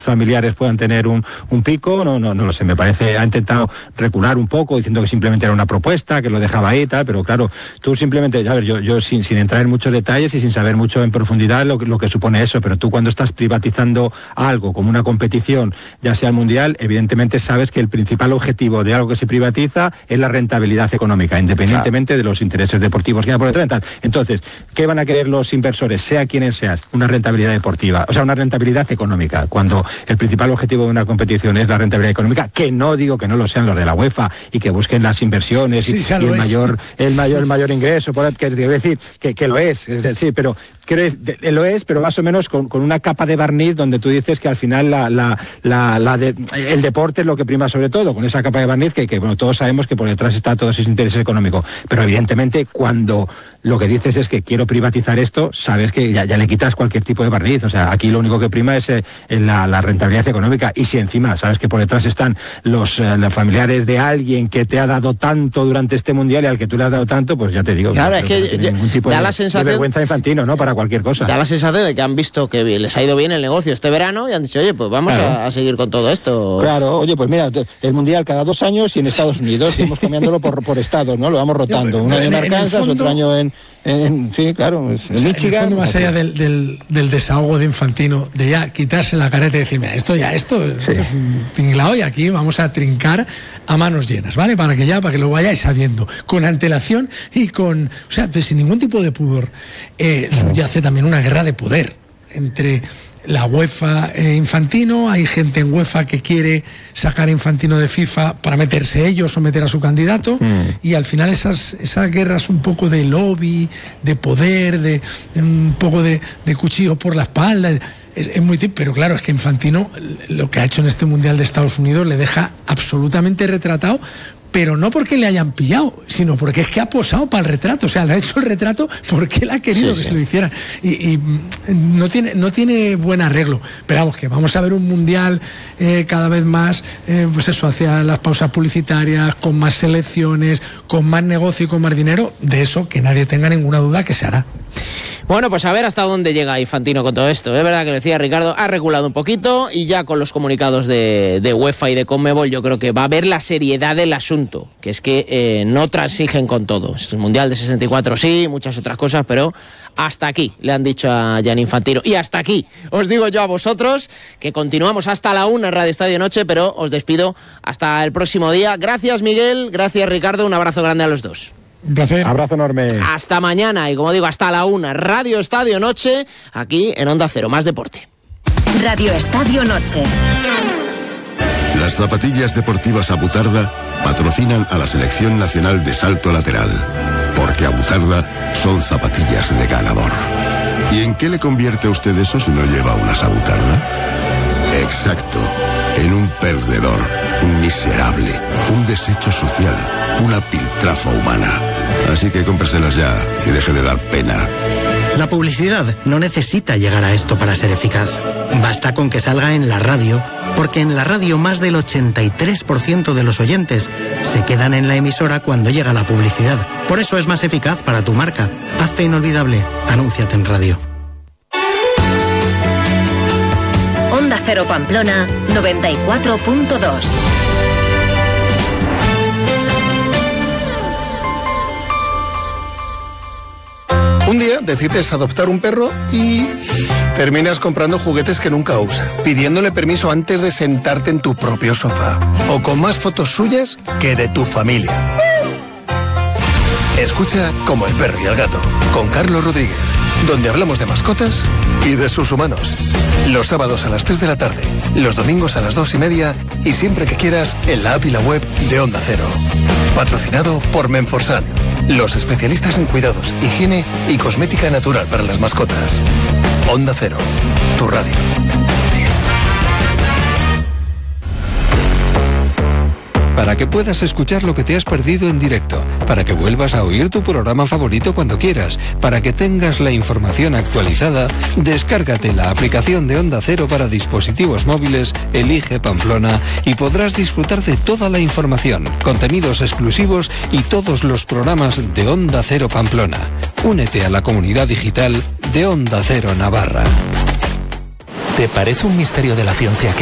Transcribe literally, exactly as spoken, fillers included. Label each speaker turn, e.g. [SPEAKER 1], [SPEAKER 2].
[SPEAKER 1] familiares puedan tener un, un pico, no, no, no lo sé, me parece, ha intentado recular un poco diciendo que simplemente era una propuesta, que lo dejaba ahí y tal, pero claro, tú simplemente, a ver, yo, yo sin, sin entrar en muchos detalles y sin saber mucho en profundidad lo, lo que supone eso, pero tú cuando estás privatizando algo como una competición, ya sea el mundial, evidentemente sabes que el principal objetivo de algo que se privatiza es la rentabilidad económica, independientemente claro. de los intereses deportivos que hay por detrás. Entonces, ¿qué van a querer los inversores, sea quienes seas? Una rentabilidad deportiva, o sea, una rentabilidad económica, cuando el principal objetivo de una competición es la rentabilidad económica, que no digo que no lo sean los de la UEFA y que busquen las inversiones sí, y, y el, mayor, el mayor el mayor ingreso, por que quiero decir que, que lo es, es decir, pero creo, lo es, pero más o menos con, con una capa de barniz donde tú dices que al final la, la, la, la de, el deporte es lo que prima sobre todo, con esa capa de barniz que, que bueno, todos sabemos que por detrás está todo ese interés económico, pero evidentemente cuando lo que dices es que quiero privatizar esto, sabes que ya, ya le quitas cualquier tipo de barniz, o sea, aquí lo único que prima es eh, la, la rentabilidad económica, y si encima sabes que por detrás están los, eh, los familiares de alguien que te ha dado tanto durante este mundial y al que tú le has dado tanto, pues ya te digo,
[SPEAKER 2] claro, es que
[SPEAKER 1] no tiene ningún tipo
[SPEAKER 2] da
[SPEAKER 1] de,
[SPEAKER 2] la sensación,
[SPEAKER 1] de vergüenza infantino, ¿no? Para cualquier cosa.
[SPEAKER 2] Da la sensación de que han visto que les ha ido bien el negocio este verano y han dicho, oye, pues vamos claro. a, a seguir con todo esto.
[SPEAKER 1] Claro, oye, pues mira, el mundial cada dos años y en Estados Unidos, y vamos cambiándolo por, por estados, ¿no? Lo vamos rotando. Yo, un año en, en Arkansas, fondo, otro año en, en... Sí, claro, en o sea, Michigan.
[SPEAKER 3] En el fondo, más allá del, del, del desahogo de Infantino, de ya quitarse la careta y decir, mira, esto ya, esto, sí. esto es un tinglao y aquí vamos a trincar a manos llenas, ¿vale? Para que ya, para que lo vayáis sabiendo, con antelación y con, o sea, pues sin ningún tipo de pudor. Eh, subyace también una guerra de poder entre la UEFA e Infantino. Hay gente en UEFA que quiere sacar a Infantino de FIFA para meterse ellos o meter a su candidato, mm. y al final esas, esas guerras un poco de lobby, de poder, de, de un poco de, de cuchillo por la espalda, es, es muy típico, pero claro, es que Infantino lo que ha hecho en este Mundial de Estados Unidos le deja absolutamente retratado, pero no porque le hayan pillado, sino porque es que ha posado para el retrato, o sea, le ha hecho el retrato porque él ha querido sí, que sí. se lo hiciera, y, y no tiene no tiene buen arreglo, pero vamos, que vamos a ver un mundial eh, cada vez más, eh, pues eso, hacia las pausas publicitarias, con más selecciones, con más negocio y con más dinero, de eso que nadie tenga ninguna duda que se hará.
[SPEAKER 2] Bueno, pues a ver hasta dónde llega Infantino con todo esto. Es verdad que lo decía Ricardo, ha reculado un poquito y ya con los comunicados de, de UEFA y de Conmebol yo creo que va a haber la seriedad del asunto, que es que eh, no transigen con todo. El Mundial de sesenta y cuatro sí, muchas otras cosas, pero hasta aquí le han dicho a Gianni Infantino. Y hasta aquí os digo yo a vosotros que continuamos hasta la una en Radio Estadio Noche, pero os despido hasta el próximo día. Gracias Miguel, gracias Ricardo, un abrazo grande a los dos.
[SPEAKER 3] Un placer.
[SPEAKER 1] Abrazo enorme.
[SPEAKER 2] Hasta mañana y como digo, hasta la una. Radio Estadio Noche, aquí en Onda Cero, más deporte.
[SPEAKER 4] Radio Estadio Noche.
[SPEAKER 5] Las zapatillas deportivas Abutarda patrocinan a la Selección Nacional de Salto Lateral, porque Abutarda son zapatillas de ganador. ¿Y en qué le convierte a usted eso si no lleva unas Abutarda? Exacto, en un perdedor, un miserable, un desecho social, una piltrafa humana. Así que cómpreselas ya y deje de dar pena.
[SPEAKER 6] La publicidad no necesita llegar a esto para ser eficaz. Basta con que salga en la radio, porque en la radio más del ochenta y tres por ciento de los oyentes se quedan en la emisora cuando llega la publicidad. Por eso es más eficaz para tu marca. Hazte inolvidable. Anúnciate en radio.
[SPEAKER 4] Onda Cero Pamplona noventa y cuatro punto dos.
[SPEAKER 7] Un día decides adoptar un perro y terminas comprando juguetes que nunca usa, pidiéndole permiso antes de sentarte en tu propio sofá, o con más fotos suyas que de tu familia. Escucha Como el perro y el gato, con Carlos Rodríguez, donde hablamos de mascotas y de sus humanos. Los sábados a las tres de la tarde, los domingos a las dos y media y siempre que quieras en la app y la web de Onda Cero. Patrocinado por Menforsan, los especialistas en cuidados, higiene y cosmética natural para las mascotas. Onda Cero, tu radio.
[SPEAKER 8] Para que puedas escuchar lo que te has perdido en directo, para que vuelvas a oír tu programa favorito cuando quieras, para que tengas la información actualizada, descárgate la aplicación de Onda Cero para dispositivos móviles, elige Pamplona y podrás disfrutar de toda la información, contenidos exclusivos y todos los programas de Onda Cero Pamplona. Únete a la comunidad digital de Onda Cero Navarra.
[SPEAKER 9] ¿Te parece un misterio de la ciencia que